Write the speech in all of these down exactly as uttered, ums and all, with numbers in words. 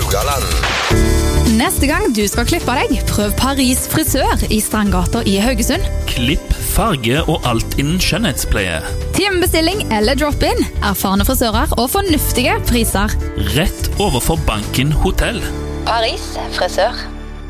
Rogaland. Neste gang du skal klippe deg, prøv Paris frisør i Strandgata i Haugesund. Klipp, farge og alt innen skjønnhetspleie. Timebestilling eller drop-in, erfarne frisører og fornuftige priser. Rett overfor Banken Hotell. Paris frisør.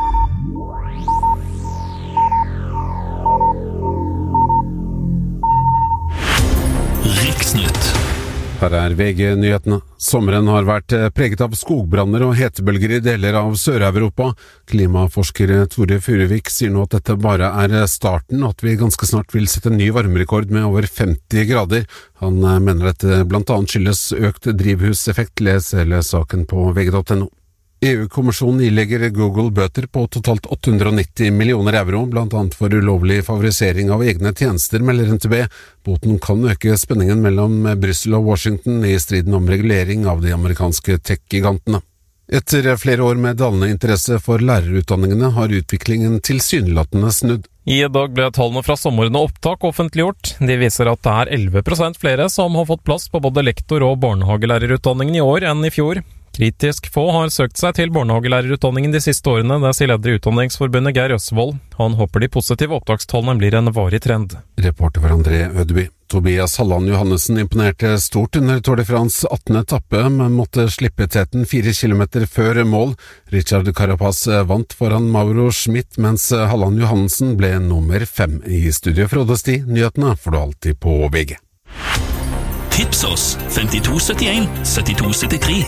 Riksnytt. Her er V G-nyhetene. Sommeren har vært preget av skogbranner og hetebølger i deler av Sør-Europa. Klimaforsker Tore Furuvik sier nå at dette bare er starten, og at vi ganske snart vil sette en ny varmerekord med over femti grader. Han mener dette blant annet skyldes økt drivhuseffekt. Les hele saken på V G punktum no. E U-kommisjonen ilegger Google bøter på totalt åtte hundre og nitti millioner euro, blant annet for ulovlig favorisering av egne tjenester, melder N T B. Boten kan øke spenningen mellom Brussel og Washington i striden om regulering av de amerikanske tech-gigantene. Etter flere år med dalende interesse for lærerutdanningene har utviklingen tilsynelatende snudd. I dag ble tallene fra sommerende opptak offentliggjort. De viser at det er elleve prosent flere som har fått plass på både lektor- og barnehagelærerutdanningen i år enn i fjor. Kritisk få har søkt seg til barnehagelærerutdanningen de siste årene, det sier leder i Utdanningsforbundet Geir Østvold. Han håper de positive opptakstallene blir en varig trend. Reporter for André Ødeby. Tobias Halland Johannessen imponerte stort under Tour de France attende etappe, men måtte slippe teten fire kilometer før mål. Richard Carapaz vant foran Mauro Schmidt, mens Halland Johannessen ble nummer fem. I studiet Frode Sti, nyhetene får du alltid på V G. Tips oss femtito syttien syttito syttitre.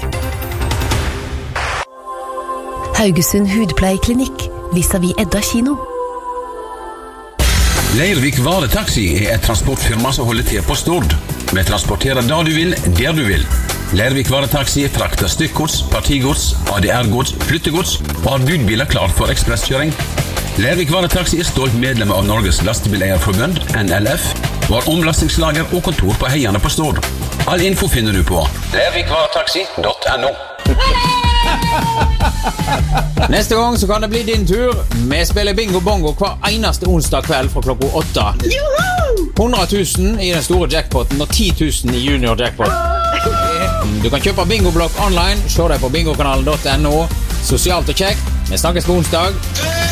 Haugesund Hudpleieklinikk, vis-à-vis Edda kino. Leirvik Varetaxi er et transportfirma som holder til på Stord. Vi transporterer da du vil, der du vil. Leirvik Varetaxi frakter stykkgods, partigods, A D R-gods, flyttegods og har budbiler klar for ekspresskjøring. Leirvik Varetaxi er stolt medlem av Norges Lastebileierforbund, N L F, og har omlastingslager og kontor på Heiane på Stord. All info finner du på leirvik varetaxi punktum no. Neste gang så kan det bli din tur. Vi spiller bingo bongo hver eneste onsdag kveld fra klokka åtte. hundre tusen i den store jackpoten og ti tusen i junior jackpot. Du kan kjøpe bingoblokk online. Se deg på bingokanalen punktum no. Sosialt og kjekt. Vi snakkes på onsdag.